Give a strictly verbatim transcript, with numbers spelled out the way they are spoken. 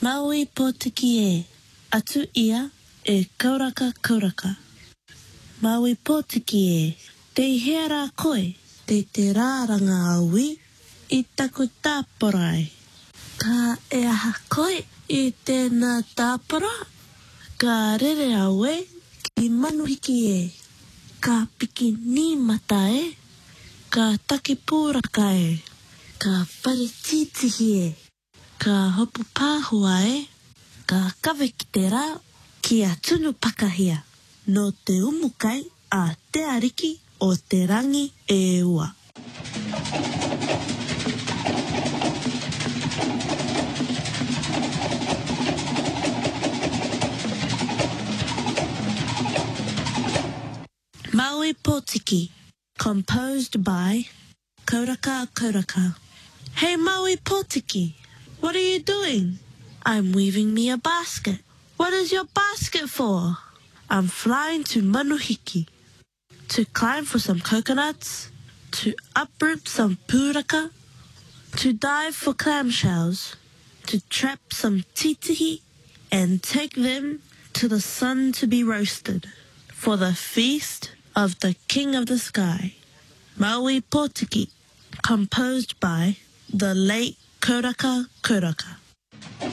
Maui Pōtiki e, atu ia e kauraka kauraka. Maui Pōtiki e, te heara koe, te te rāranga aui, i taku tāporai. Ka e aha koe i tēnā tāpora, ka rere au e, ki manuhiki e, ka piki ni mata e, ka taki pūraka e, ka pare titihi e, ka hopu pāhua e, ka kawe ki te rā, ki a tunu pakahia, no te umukai a te ariki o te rangi e ua. Maui Pōtiki, composed by Kauraka Kauraka. Hey Maui Pōtiki, what are you doing? I'm weaving me a basket. What is your basket for? I'm flying to Manuhiki to climb for some coconuts, to uproot some pūraka, to dive for clamshells, to trap some titihi, and take them to the sun to be roasted for the feast of the King of the Sky. Maui Pōtiki, composed by the late Kauraka Kauraka.